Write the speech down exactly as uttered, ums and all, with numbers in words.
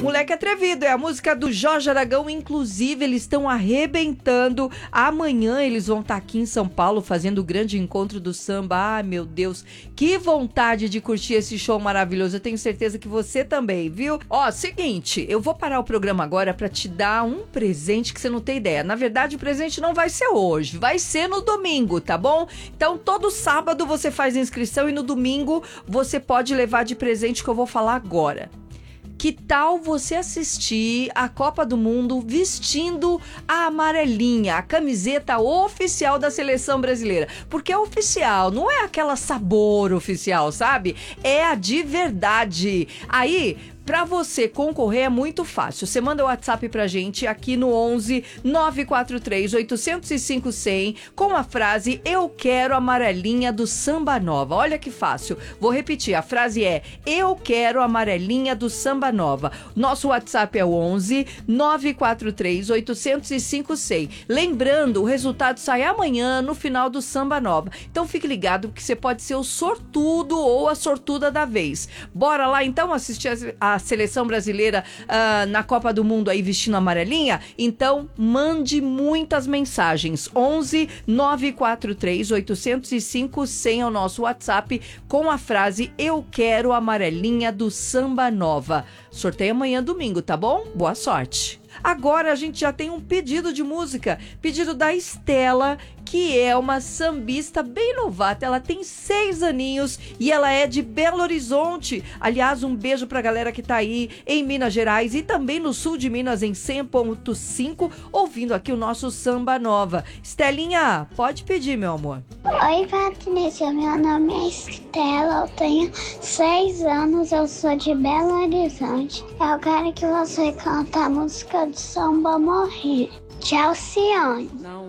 Moleque Atrevido, é a música do Jorge Aragão. Inclusive, eles estão arrebentando. Amanhã eles vão estar aqui em São Paulo fazendo o grande encontro do samba. Ai, meu Deus, que vontade de curtir esse show maravilhoso. Eu tenho certeza que você também, viu? Ó, seguinte, eu vou parar o programa agora pra te dar um presente que você não tem ideia. Na verdade, o presente não vai ser hoje, vai ser no domingo, tá bom? Então, todo sábado você faz inscrição e no domingo você pode levar de presente que eu vou falar agora. Que tal você assistir a Copa do Mundo vestindo a amarelinha, a camiseta oficial da seleção brasileira? Porque é oficial, não é aquela sabor oficial, sabe? É a de verdade. Aí, pra você concorrer é muito fácil. Você manda o WhatsApp pra gente aqui no onze nove quatro três oito zero cinco cem com a frase "Eu quero a amarelinha do Samba Nova". Olha que fácil. Vou repetir, a frase é "Eu quero a amarelinha do Samba Nova". Nosso WhatsApp é o onze nove quatro três oito zero cinco cem. Lembrando, o resultado sai amanhã no final do Samba Nova. Então fique ligado que você pode ser o sortudo ou a sortuda da vez. Bora lá então assistir a a seleção brasileira uh, na Copa do Mundo aí vestindo amarelinha? Então mande muitas mensagens. onze nove quatro três oito zero cinco cem é o nosso WhatsApp com a frase "Eu quero a amarelinha do Samba Nova". Sorteio amanhã domingo, tá bom? Boa sorte. Agora a gente já tem um pedido de música, pedido da Estela, que é uma sambista bem novata. Ela tem seis aninhos e ela é de Belo Horizonte. Aliás, um beijo pra galera que tá aí em Minas Gerais e também no sul de Minas em cem ponto cinco, ouvindo aqui o nosso Samba Nova. Estelinha, pode pedir, meu amor. Oi, Patrícia, meu nome é Estela, eu tenho seis anos, eu sou de Belo Horizonte. Eu quero que você cante a música de Samba Morrer, de Alcione. Não